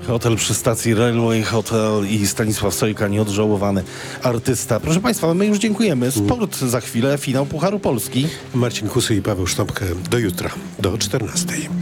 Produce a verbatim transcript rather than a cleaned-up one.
Hotel przy stacji Railway Hotel i Stanisław Sojka, nieodżałowany artysta. Proszę Państwa, my już dziękujemy. Sport za chwilę, finał Pucharu Polski. Marcin Kusy i Paweł Sztopkę do jutra, do czternastej.